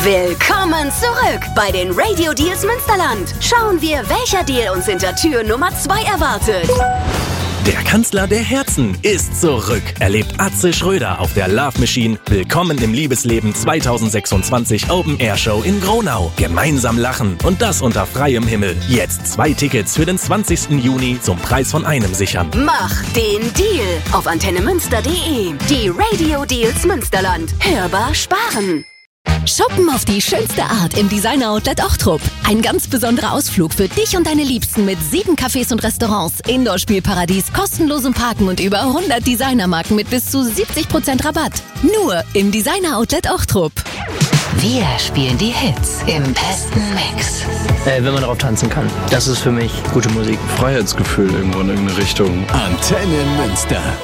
Willkommen zurück bei den Radio Deals Münsterland. Schauen wir, welcher Deal uns hinter Tür Nummer 2 erwartet. Der Kanzler der Herzen ist zurück. Erlebt Atze Schröder auf der Love Machine. Willkommen im Liebesleben 2026 Open Air Show in Gronau. Gemeinsam lachen und das unter freiem Himmel. Jetzt 2 Tickets für den 20. Juni zum Preis von einem sichern. Mach den Deal auf antennemünster.de. Die Radio Deals Münsterland. Hörbar sparen. Shoppen auf die schönste Art im Designer-Outlet Ochtrup. Ein ganz besonderer Ausflug für dich und deine Liebsten mit 7 Cafés und Restaurants, Indoor-Spielparadies, kostenlosem Parken und über 100 Designermarken mit bis zu 70% Rabatt. Nur im Designer-Outlet Ochtrup. Wir spielen die Hits im besten Mix. Wenn man darauf tanzen kann. Das ist für mich gute Musik. Freiheitsgefühl irgendwo in irgendeine Richtung. Antenne Münster.